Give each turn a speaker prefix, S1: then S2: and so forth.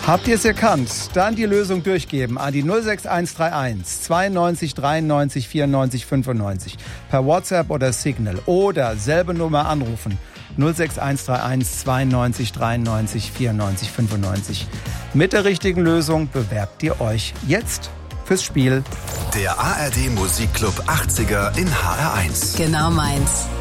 S1: Habt ihr es erkannt? Dann die Lösung durchgeben an die 06131 92 93 94 95 per WhatsApp oder Signal oder selbe Nummer anrufen 06131 92 93 94 95. Mit der richtigen Lösung bewerbt ihr euch jetzt fürs Spiel.
S2: Der ARD Musikclub 80er in HR1.
S3: Genau meins.